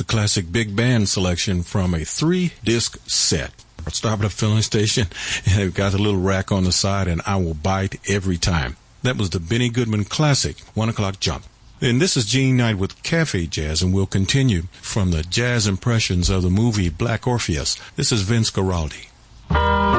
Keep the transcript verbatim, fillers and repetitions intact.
a classic big band selection from a three-disc set. I stopped at a filling station and it got a little rack on the side, and I will bite every time. That was the Benny Goodman classic, One O'Clock Jump. And this is Gene Knight with Cafe Jazz, and we'll continue from the jazz impressions of the movie Black Orpheus. This is Vince Guaraldi.